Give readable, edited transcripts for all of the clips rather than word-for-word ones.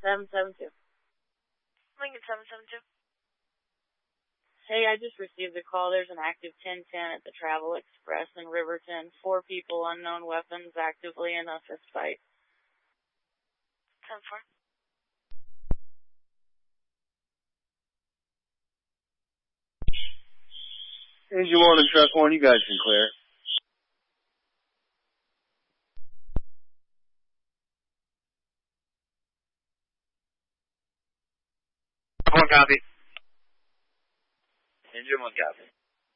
772. Lincoln 772. Hey, I just received a call. There's an active 1010 at the Travel Express in Riverton. 4 people, unknown weapons, actively in a fist fight. 10-4. Engine 1 and Truck 1, you guys can clear. One copy. Engine 1 copy.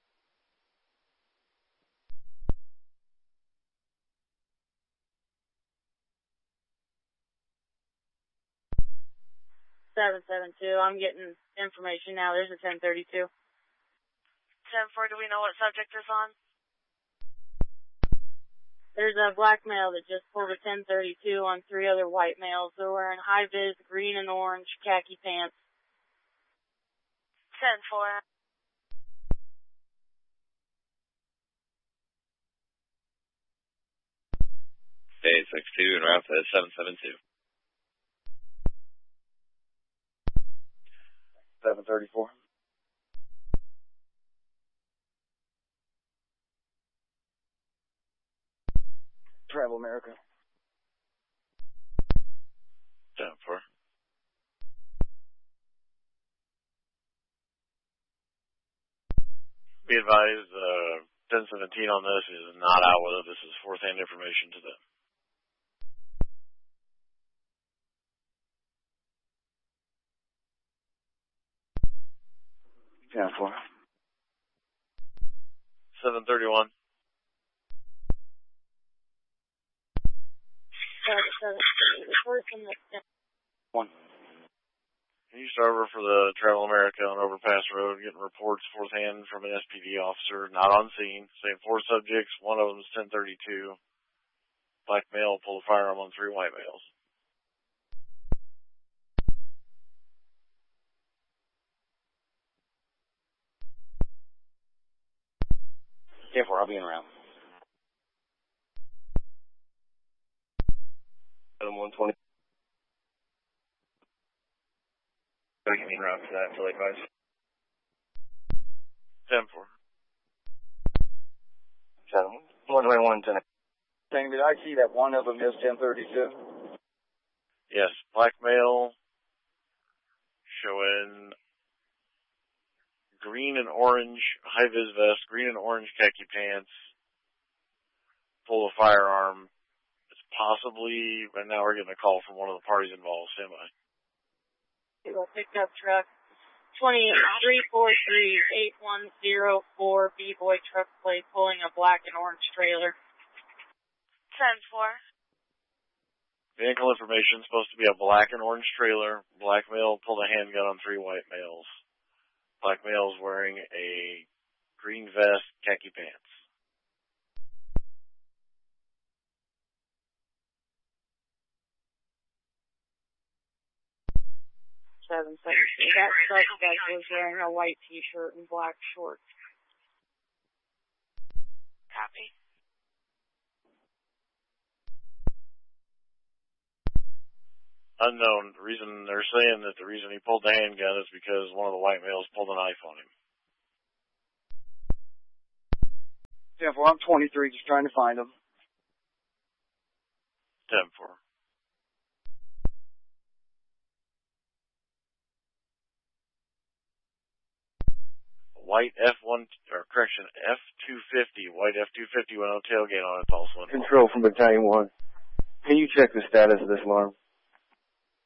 I'm getting information now. There's a 1032. 10-4, do we know what subject is on? There's a black male that just pulled a 1032 on 3 other white males. They're wearing high-vis green and orange khaki pants. 10-4. Day 62 and route to 772. 734. Travel America. 10-4. Be advised, 1017 on this is not out with it. This is fourth-hand information to them. Yeah, 4. 731. 1. Can you start over for the Travel America on Overpass Road, getting reports fourth hand from an SPD officer, not on scene. Same 4 subjects, one of them is 1032. Black male pulled a firearm on 3 white males. Yeah, 4, I'll be in around. 120. I can in route to that until advice. 10-4. 121, 10. Did I see that one of them is 1032? Yes, black male showing green and orange high-vis vest, green and orange khaki pants, pull a firearm. It's possibly, and now we're getting a call from one of the parties involved, semi. Pickup truck 2343-8104 B-Boy truck plate pulling a black and orange trailer. 10-4. Vehicle information supposed to be a black and orange trailer. Black male pulled a handgun on 3 white males. Black male's wearing a green vest, khaki pants. That suspect was wearing a white t-shirt and black shorts. Copy. Unknown. The reason they're saying that the reason he pulled the handgun is because one of the white males pulled a knife on him. Yeah, 4, I'm 23, just trying to find them. 10-4. White F250, white F250 with no tailgate on it, also involved. Control from Battalion 1. Can you check the status of this alarm?